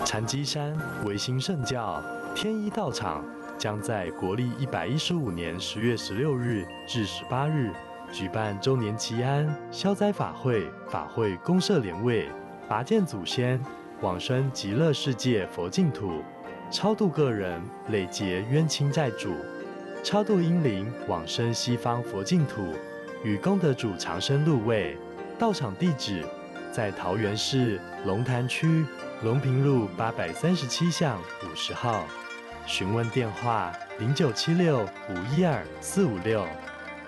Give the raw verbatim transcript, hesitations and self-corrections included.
禅机山维新圣教天一道场将在国历一百一十五年十月十六日至十八日举办周年祈安消灾法会，法会公设莲位，拔剑祖先，往生极乐世界佛净土，超度个人累劫冤亲债主，超度阴灵往生西方佛净土，与功德主长生入位。道场地址在桃园市龙潭区龙平路八百三十七巷五十号，询问电话零九七六五一二四五六。